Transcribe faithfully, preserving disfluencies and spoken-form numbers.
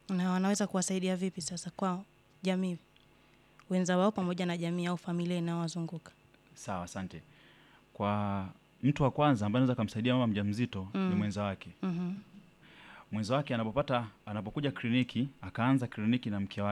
Na wanaweza kuwasaidia vipi sasa kwa jamii wenza wao pamoja na jamii au familia inayowazunguka? Sawa, asante. Kwa mtu wa kwanza ambaye anaweza kumsaidia mama mjamzito Mm. ni mwenza wake. Mhm. Mwenza wake anapopata anapokuja kliniki, akaanza kliniki na mke wake